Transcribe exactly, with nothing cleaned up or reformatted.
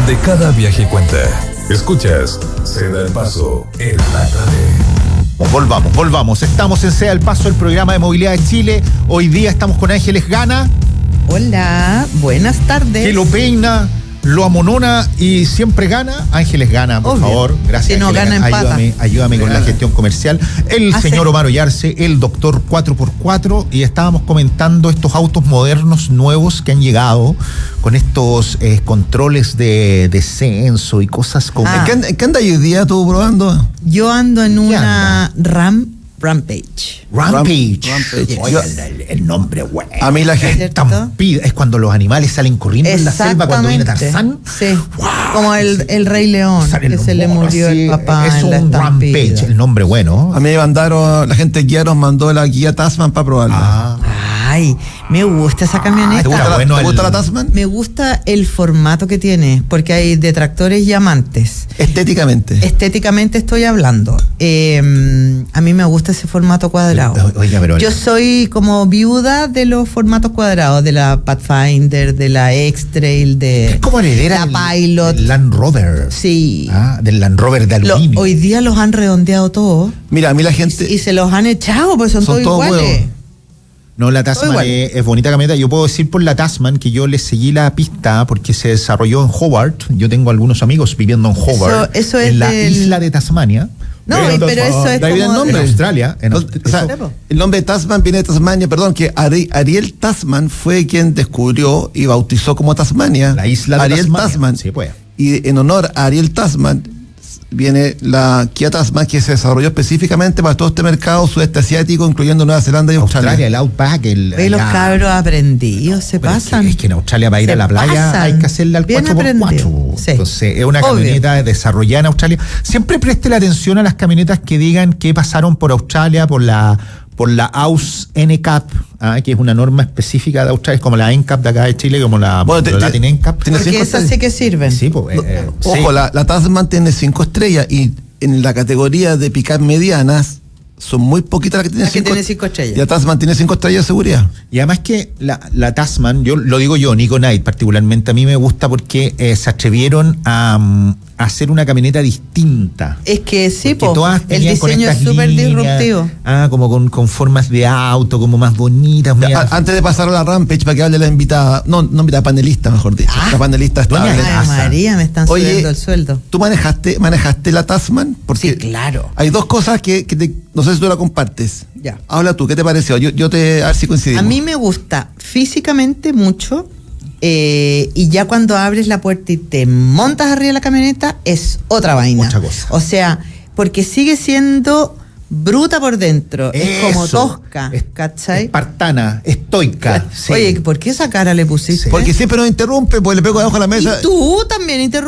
donde cada viaje cuenta. Escuchas Sea el Paso en la tarde. Volvamos, volvamos. Estamos en Sea el Paso, el programa de movilidad de Chile. Hoy día estamos con Ángeles Gana. Hola, buenas tardes. Que lo peina, lo amonona y siempre gana. Ángeles Gana, por Obvio. favor. Gracias. Si no Ángeles, gana, empata. Ayúdame, ayúdame con la gestión comercial. El Hace- señor Omar Ollarse, el doctor cuatro por cuatro. Y estábamos comentando estos autos modernos nuevos que han llegado con estos eh, controles de descenso y cosas como... Ah. ¿Qué, and- qué anda hoy día tú probando? Yo ando en ¿Qué una Ram Rampage. Rampage. Rampage. Oiga, el, el nombre, güey. A mí la gente... Estampida. Es cuando los animales salen corriendo en la selva cuando viene Tarzán. Sí. Wow. Como el, el Rey León, Salen que los se le monos, murió sí. el papá Es en la un estampida. Rampage, el nombre bueno. A mí me mandaron, la gente guía nos mandó la guía Tasman para probarla. Ah, Ay, me gusta esa camioneta. ¿Te gusta, está la, bueno ¿te gusta el- la Tasman? Me gusta el formato que tiene, porque hay detractores y amantes. Estéticamente. Estéticamente estoy hablando. Eh, a mí me gusta ese formato cuadrado. O- oiga, pero- Yo soy como viuda de los formatos cuadrados, de la Pathfinder, de la X-Trail, de es como heredera la del- Pilot. del Land Rover. Sí. Ah, del Land Rover de Lo- aluminio. hoy día los han redondeado todos Mira, a mí la gente... y se los han echado, pues son, Son todos todos iguales. huevos. No, la Tasman igual. es, es bonita camioneta. Yo puedo decir por la Tasman que yo le seguí la pista porque se desarrolló en Hobart. Yo tengo algunos amigos viviendo en Hobart, Eso- eso es en la del- isla de Tasmania. No, Pero y- pero eso es de ahí viene el como... En nombre. Australia. En O Aust- sea, eso- el nombre de Tasman viene de Tasmania, perdón, que Ari- Ariel Tasman fue quien descubrió y bautizó como Tasmania. La isla de Ariel Tasmania. Tasman. Sí, pues. Y en honor a Ariel Tasman viene la Kia Tasman, que se desarrolló específicamente para todo este mercado sudeste asiático, incluyendo Nueva Zelanda y Australia. Australia, el Outback, el... Ve los la- cabros aprendidos, se Pero es que- pasan. Es que, en Australia para ir Se a la playa pasan. hay que hacerle al Bien cuatro por cuatro. aprendido. Sí. Entonces es una Obvio. camioneta desarrollada en Australia. Siempre preste la atención a las camionetas que digan que pasaron por Australia, por la por la A U S N C A P, ah, que es una norma específica de Australia, es como la N C A P de acá de Chile, como la, Bueno, te- la te- Latin N C A P. tiene Porque cinco esas estrellas. sí que sirven. Sí, pues, eh, eh, Ojo, sí. la, la Tasman tiene cinco estrellas y en la categoría de pick-up medianas son muy poquitas las que tienen Las que cinco, tienen cinco estrellas. Y la Tasman tiene cinco estrellas de seguridad. Y además que la, la Tasman, yo lo digo yo, Nico Knight particularmente, a mí me gusta porque eh, se atrevieron a, mm, a hacer una camioneta distinta. Es que sí, Porque po, todas el tenían con diseño es estas súper líneas, disruptivo. Ah, como con, con formas de auto, como más bonitas. muy A- antes de pasar a la Rampage, para que hable la invitada, no, no invitada, panelista, mejor dicho. Ah. la panelista Doña estable. Ay, Casa. María, me están Oye, subiendo el sueldo. ¿Tú manejaste, manejaste la Tasman? Porque Sí, claro. hay dos cosas que, que te- no sé si tú la compartes. Ya. Habla tú, ¿qué te pareció? Yo, yo te, a ver si coincidimos. A mí me gusta físicamente mucho, eh, y ya cuando abres la puerta y te montas arriba de la camioneta es otra vaina. Otra cosa. O sea, porque sigue siendo bruta por dentro, es como Eso. tosca, Es- ¿cachai? Espartana, estoica. sí. Oye, ¿por qué esa cara le pusiste? Porque siempre nos interrumpe, pues le pego abajo a la mesa. Y tú también